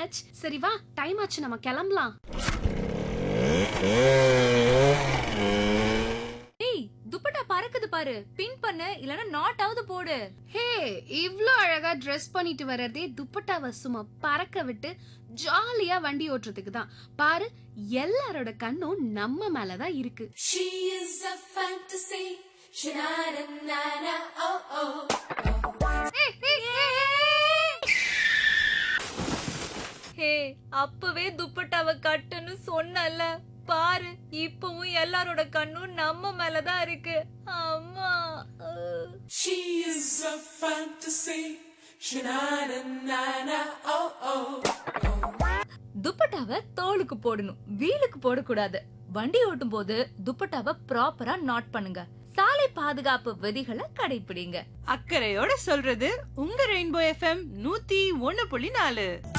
Manage. சரி வா, time ஆச்சு, நம்ம கிளம்பலாம். ஏய், துப்பட்டா பறக்குது பாரு. பின் பண்ணு, இல்லனா நாட் ஆவது போடு. ஹே, இவ்ளோ அழகா Dress பண்ணிட்டு வரதே துப்பட்டாவை சும்மா பறக்க விட்டு ஜாலியா வண்டி ஓட்டுறதுக்கு தான். பாரு, எல்லாரோட கண்ணும் நம்ம மேலதான் இருக்கு. She is a fantasy. Sha-na-na-na-na, oh oh. ஹே, அப்பவே துப்பட்டாவை கட்டுன்னு சொன்னல. பாரு, இப்பவும் எல்லாரோட கண்ணும் நம்ம மேலதான் இருக்கு. அம்மா. She is a fantasy. Sha-na-na-na-na, oh oh. துப்பட்டாவை தோலுக்கு போடணும், வீலுக்கு போடக்கூடாது. வண்டி ஓட்டும் போது துப்பட்டாவை ப்ராப்பரா நாட் பண்ணுங்க. சாலை பாதுகாப்பு விதிகளை கடைபிடிங்க. அக்கறையோட சொல்றது உங்க ரெயின்போ FM 101.4.